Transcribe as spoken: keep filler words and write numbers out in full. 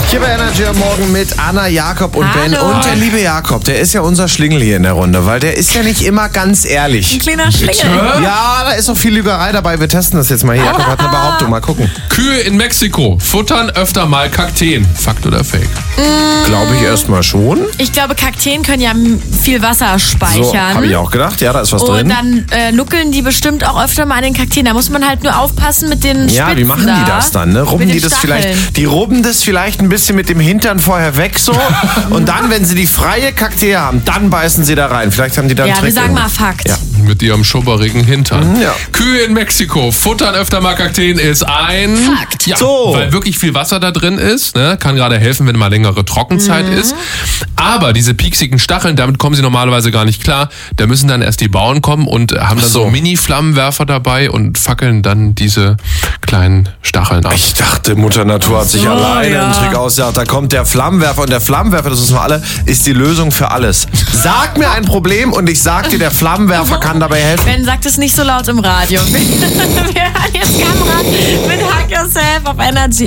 Hier bei Energy am Morgen mit Anna, Jakob und Hallo. Ben. Und der liebe Jakob, der ist ja unser Schlingel hier in der Runde, weil der ist ja nicht immer ganz ehrlich. Ein kleiner Schlingel. Ja, da ist auch viel Lügerei dabei. Wir testen das jetzt mal hier. Jakob hat eine Behauptung. Mal gucken. Kühe in Mexiko futtern öfter mal Kakteen. Fakt oder Fake? Glaube ich erstmal schon. Ich glaube, Kakteen können ja m- viel Wasser So, speichern. habe ich auch gedacht. Ja, da ist was Und drin. dann äh, nuckeln die bestimmt auch öfter mal an den Kakteen. Da muss man halt nur aufpassen mit den Spitzen. Ja, wie machen da. die das dann? Ne? Rubben Mit die den das Stacheln. vielleicht? Die rubben das vielleicht ein bisschen mit dem Hintern vorher weg so. Und dann, wenn sie die freie Kakteen haben, dann beißen sie da rein. Vielleicht haben die dann einen Ja, Trick wir sagen irgendwie. mal Fakt. Ja. Mit ihrem schubberigen Hintern. Mhm, ja. Kühe in Mexiko futtern öfter mal Kakteen ist ein... Fakt. Ja, So. weil wirklich viel Wasser da drin ist. Ne? Kann gerade helfen, wenn mal längere Trockenzeit Mhm. ist. Aber diese pieksigen Stacheln, damit kommen sie normalerweise gar nicht klar. Da müssen dann erst die Bauern kommen und haben dann so, so. Mini-Flammenwerfer dabei und fackeln dann diese kleinen Stacheln ab. Ich dachte, Mutter Natur hat sich so, alleine ja. einen Trick ausgedacht. Da kommt der Flammenwerfer und der Flammenwerfer, das wissen wir alle, ist die Lösung für alles. Sag mir ein Problem und ich sag dir, der Flammenwerfer kann dabei helfen. Ben sagt es nicht so laut im Radio. Wir hören jetzt Kamera mit Hack Yourself auf Energy.